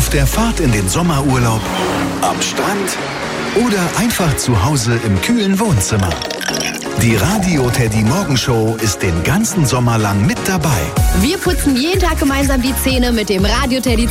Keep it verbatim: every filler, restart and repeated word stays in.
der Fahrt in den Sommerurlaub, am Strand oder einfach zu Hause im kühlen Wohnzimmer. Die Radio Teddy Morgenshow ist den ganzen Sommer lang mit dabei. Wir putzen jeden Tag gemeinsam die Zähne mit dem Radio Teddy